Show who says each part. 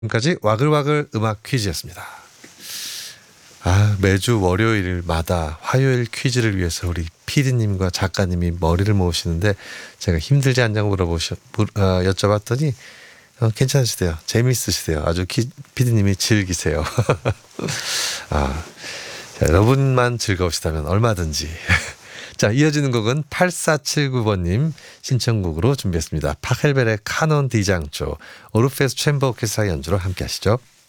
Speaker 1: 지금까지 와글와글 음악 퀴즈였습니다. 매주 월요일마다 화요일 퀴즈를 위해서 우리 PD님과 작가님이 머리를 모으시는데 제가 힘들지 않냐고 여쭤봤더니 괜찮으시대요. 재미있으시대요. 아주 PD님이 즐기세요. 자, 여러분만 즐거우시다면 얼마든지. 자, 이어지는 곡은 8479번님 신청곡으로 준비했습니다. 파헬벨의 카논 디장조, 오르페스 챔버 오케스트라 연주로 함께 하시죠.